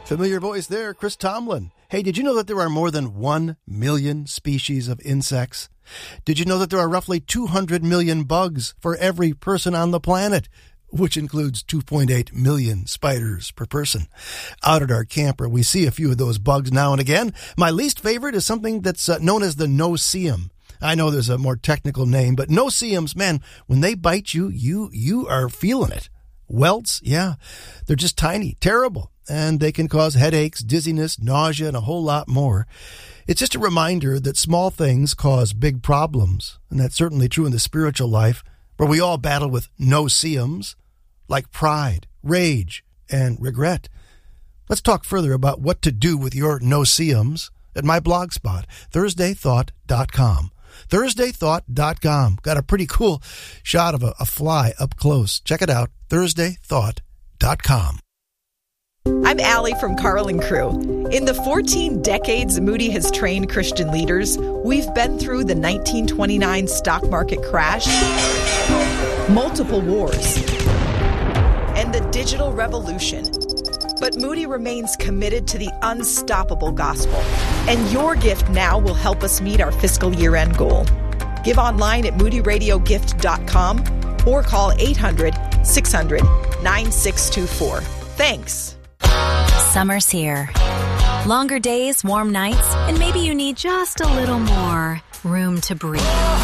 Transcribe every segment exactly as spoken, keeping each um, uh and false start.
Familiar voice there, Chris Tomlin. Hey, did you know that there are more than one million species of insects? Did you know that there are roughly two hundred million bugs for every person on the planet, which includes two point eight million spiders per person? Out at our camper, we see a few of those bugs now and again. My least favorite is something that's uh, known as the no-see-um. I know there's a more technical name, but no-see-ums, man, when they bite you, you you are feeling it. Welts, yeah, they're just tiny, terrible, and they can cause headaches, dizziness, nausea, and a whole lot more. It's just a reminder that small things cause big problems, and that's certainly true in the spiritual life, where we all battle with no-see-ums, like pride, rage, and regret. Let's talk further about what to do with your no-see-ums at my blog spot, thursday thought dot com. thursday thought dot com. Got a pretty cool shot of a, a fly up close. Check it out, thursday thought dot com. I'm Allie from Carl and Crew. In the fourteen decades Moody has trained Christian leaders, we've been through the nineteen twenty-nine stock market crash, multiple wars, and the digital revolution. But Moody remains committed to the unstoppable gospel, and your gift now will help us meet our fiscal year-end goal. Give online at moody radio gift dot com or call eight hundred, six hundred, nine six two four. Thanks. Summer's here. Longer days, warm nights, and maybe you need just a little more room to breathe.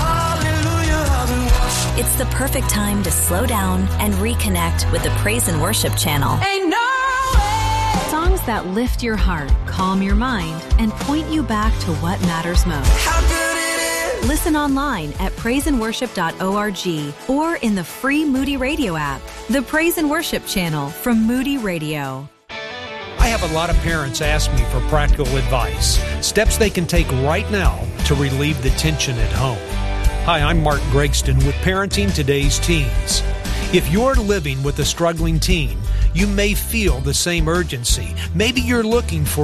It's the perfect time to slow down and reconnect with the Praise and Worship channel. Ain't no way. Songs that lift your heart, calm your mind, and point you back to what matters most. How good it is. Listen online at praise and worship dot org or in the free Moody Radio app. The Praise and Worship channel from Moody Radio. I have a lot of parents ask me for practical advice, steps they can take right now to relieve the tension at home. Hi, I'm Mark Gregston with Parenting Today's Teens. If you're living with a struggling teen, you may feel the same urgency. Maybe you're looking for